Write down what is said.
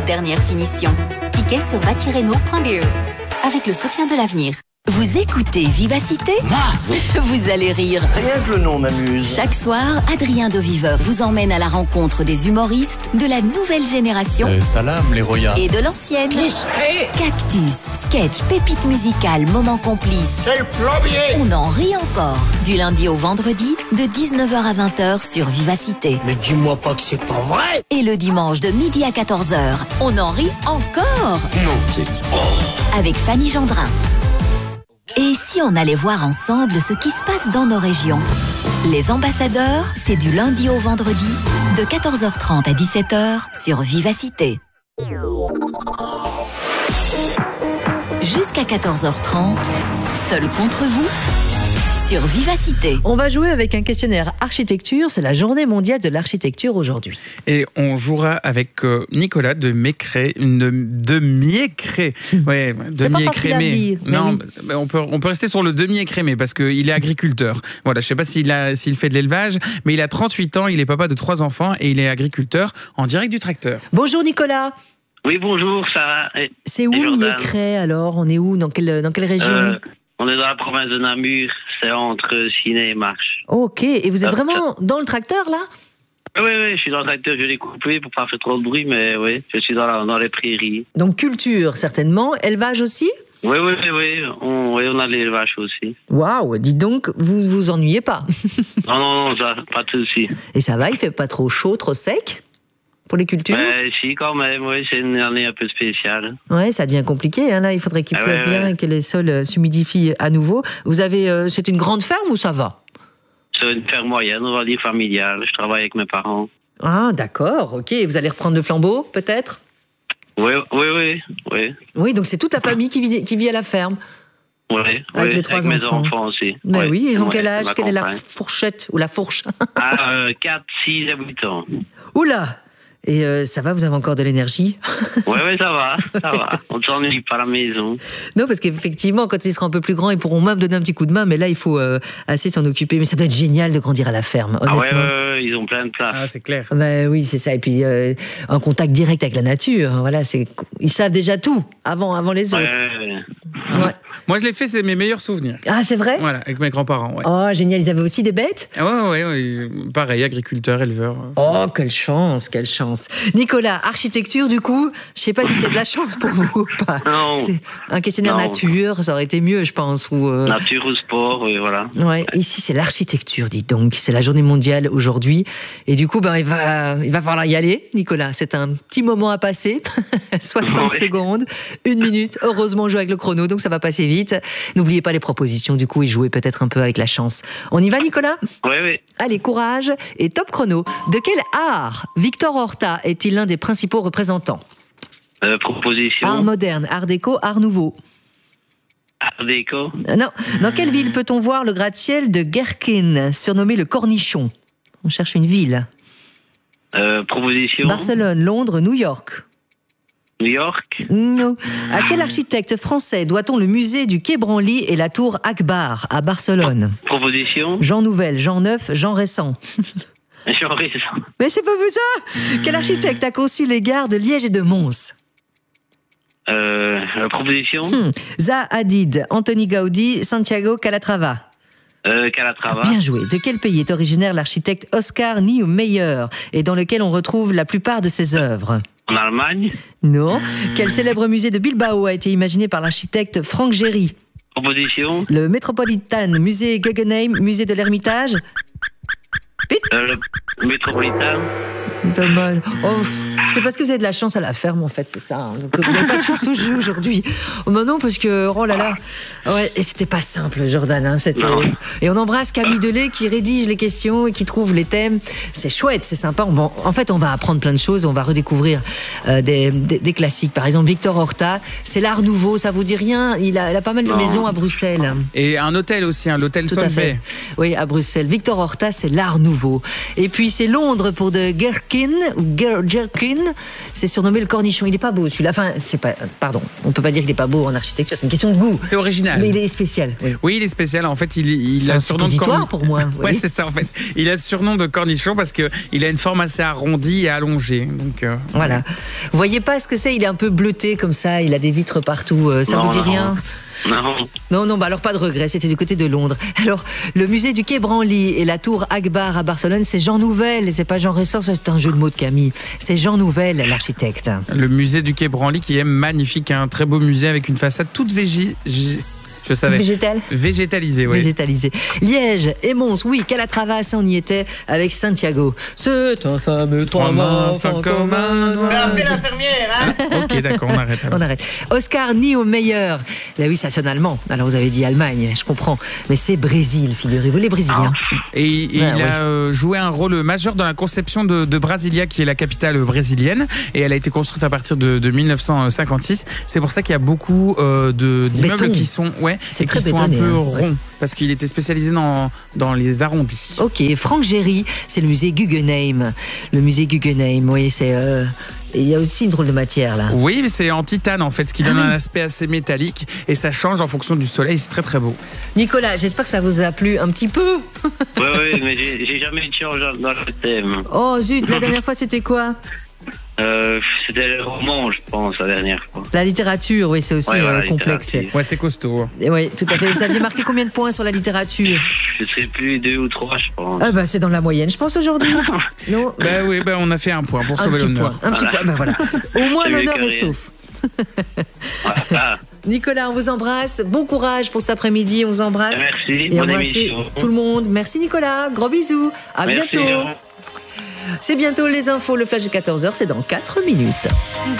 dernière finition. Tickets sur batirénault.be. Avec le soutien de l'avenir. Vous écoutez Vivacité ? Vous allez rire. Rien que le nom m'amuse. Chaque soir, Adrien Doviver vous emmène à la rencontre des humoristes de la nouvelle génération Salam les royas. et de l'ancienne. Cactus, sketch, pépites musicales, moments complices. C'est le plombier. On en rit encore. Du lundi au vendredi, de 19h à 20h sur Vivacité. Mais dis-moi pas que c'est pas vrai. Et le dimanche de midi à 14h, on en rit encore. Non, c'est... Avec Fanny Gendrin. Et si on allait voir ensemble ce qui se passe dans nos régions ? Les ambassadeurs, c'est du lundi au vendredi, de 14h30 à 17h sur Vivacité. Jusqu'à 14h30, seul contre vous, sur Vivacité. On va jouer avec un questionnaire architecture. C'est la journée mondiale de l'architecture aujourd'hui. Et on jouera avec Nicolas de Mécré, de Miécré. Ouais, de Miécrémé. Non, mais on peut rester sur le demi-écrémé parce qu'il est agriculteur. Voilà, je sais pas s'il fait de l'élevage, mais il a 38 ans, il est papa de 3 enfants et il est agriculteur en direct du tracteur. Bonjour Nicolas. Oui, bonjour, ça va. C'est où Miécré alors ? On est où ? Dans quelle région ? On est dans la province de Namur, c'est entre Ciné et Marche. Ok, et vous êtes vraiment dans le tracteur là ? Oui, je suis dans le tracteur, je l'ai coupé pour pas faire trop de bruit, mais oui, je suis dans les prairies. Donc culture certainement, élevage aussi ? Oui, on a l'élevage aussi. Waouh, dites donc, vous vous ennuyez pas ? Non, ça, pas de souci. Et ça va, il fait pas trop chaud, trop sec ? Pour les cultures ? Si, quand même, oui, c'est une année un peu spéciale. Ouais, ça devient compliqué, hein, là, il faudrait qu'il pleuve bien et que les sols s'humidifient à nouveau. Vous avez, c'est une grande ferme ou ça va ? C'est une ferme moyenne, on va dire familiale, je travaille avec mes parents. Ah, d'accord, ok, vous allez reprendre le flambeau, peut-être ? Oui. Oui, donc c'est toute la famille qui vit à la ferme ? Oui, avec les 3 mes enfants aussi. Ben oui, ils ont quel âge ? Quelle est la fourchette ou la fourche ? 4, 6 et 8 ans. Oula ! Et ça va, vous avez encore de l'énergie ? Oui, ça va. On ne s'ennuie pas à la maison. Non, parce qu'effectivement, quand ils seront un peu plus grands, ils pourront même donner un petit coup de main, mais là, il faut assez s'en occuper. Mais ça doit être génial de grandir à la ferme, honnêtement. Ils ont plein de place. Ah, c'est clair. Ben oui, c'est ça. Et puis, un contact direct avec la nature. Voilà, ils savent déjà tout, avant les autres. Ouais. Moi, je l'ai fait, c'est mes meilleurs souvenirs. Ah, c'est vrai ? Voilà, avec mes grands-parents. Ouais. Oh, génial. Ils avaient aussi des bêtes ? Ouais. Pareil, agriculteur, éleveur. Oh, quelle chance. Nicolas, architecture, du coup, je sais pas si c'est de la chance pour vous ou pas. Non. C'est un questionnaire nature, ça aurait été mieux, je pense. Nature ou sport, oui, voilà. Ouais, ici, c'est l'architecture, dites donc. C'est la journée mondiale aujourd'hui. Et du coup, il va falloir y aller, Nicolas. C'est un petit moment à passer. 60 secondes, 1 minute. Heureusement, on joue avec le chrono, donc ça va passer vite. N'oubliez pas les propositions, du coup, et jouez peut-être un peu avec la chance. On y va, Nicolas ? Oui. Allez, courage et top chrono. De quel art Victor Horta est-il l'un des principaux représentants ? Proposition. Art moderne, art déco, art nouveau. Art déco. Non. Dans quelle ville peut-on voir le gratte-ciel de Gherkin, surnommé le Cornichon ? On cherche une ville. Proposition. Barcelone, Londres, New York. New York. Non. À quel architecte français doit-on le musée du Quai Branly et la tour Akbar à Barcelone ? Proposition. Jean Nouvel, Jean Neuf, Jean Récent. Jean Récent. Mais c'est pas vous ça ? Quel architecte a conçu les gares de Liège et de Mons ? Proposition. Zaha Hadid, Anthony Gaudi, Santiago Calatrava. Calatrava. Bien joué. De quel pays est originaire l'architecte Oscar Niemeyer et dans lequel on retrouve la plupart de ses œuvres ? En Allemagne. Non. Quel célèbre musée de Bilbao a été imaginé par l'architecte Franck Géry ? Proposition. Le Metropolitan, musée Guggenheim, musée de l'Ermitage. Vite. Le Métropolitain. Dommage. Oh, c'est parce que vous avez de la chance à la ferme, en fait, c'est ça. Hein. Donc, vous n'avez pas de chance au jeu aujourd'hui. Oh, ben non, parce que, oh là là. Ouais, et c'était pas simple, Jordan. Hein, et on embrasse Camille Delay qui rédige les questions et qui trouve les thèmes. C'est chouette, c'est sympa. En fait, on va apprendre plein de choses. On va redécouvrir des classiques. Par exemple, Victor Horta, c'est l'art nouveau. Ça vous dit rien ? Il a pas mal de maisons à Bruxelles. Et un hôtel aussi, l'hôtel Solvay. Oui, à Bruxelles. Victor Horta, c'est l'art nouveau. Et puis, c'est Londres pour de Gherkin, c'est surnommé le cornichon. Il est pas beau celui-là. Enfin, c'est pas. Pardon, on peut pas dire qu'il est pas beau en architecture. C'est une question de goût. C'est original. Mais il est spécial. Oui, il est spécial. En fait, il a un le surnom de cornichon. pour moi. Ouais, c'est ça en fait. Il a le surnom de cornichon parce que il a une forme assez arrondie et allongée. Donc voilà. Vous voyez pas ce que c'est? Il est un peu bleuté comme ça. Il a des vitres partout. Ça vous dit rien? Non, bah alors pas de regret, c'était du côté de Londres. Alors, le musée du Quai Branly et la tour Akbar à Barcelone, c'est Jean Nouvel, c'est pas Jean Ressort, c'est un jeu de mots de Camille. C'est Jean Nouvel, l'architecte. Le musée du Quai Branly qui est magnifique, un très beau musée avec une façade toute je savais. Végétalisé, oui. Végétalisé. Liège et Mons, oui, Calatrava, on y était avec Santiago. C'est un fameux trois-mâts, fin commun. Appelez l'infirmière, hein. Ok, d'accord, on arrête. On arrête. Oscar Niemeyer. Meyer. Là, oui, ça sonne allemand. Alors, vous avez dit Allemagne, je comprends. Mais c'est Brésil, figurez-vous, les Brésiliens. Et il a joué un rôle majeur dans la conception de Brasilia, qui est la capitale brésilienne. Et elle a été construite à partir de 1956. C'est pour ça qu'il y a beaucoup d'immeubles qui sont... C'est qui sont un peu ronds, parce qu'il était spécialisé dans les arrondis. Ok, Franck Géry, c'est le musée Guggenheim. Le musée Guggenheim, oui, c'est... Il y a aussi une drôle de matière là. Oui, mais c'est en titane en fait, ce qui donne un aspect assez métallique et ça change en fonction du soleil, c'est très très beau. Nicolas, j'espère que ça vous a plu un petit peu. Oui, mais j'ai jamais été dans le thème. Oh zut, la dernière fois c'était quoi? C'était le roman, je pense, la dernière fois. La littérature, oui, c'est aussi complexe. Ouais, c'est costaud. Oui, tout à fait. Vous aviez marqué combien de points sur la littérature? Je ne sais plus, 2 ou 3, je pense. Ah bah c'est dans la moyenne, je pense, aujourd'hui. Non. Oui, on a fait un point pour sauver l'honneur. Un petit point, bah voilà. Au moins l'honneur est sauf. Nicolas, on vous embrasse. Bon courage pour cet après-midi, on vous embrasse. Merci, et embrassez tout le monde. Merci Nicolas, gros bisous. À bientôt. C'est bientôt les infos, le flash de 14h, c'est dans 4 minutes.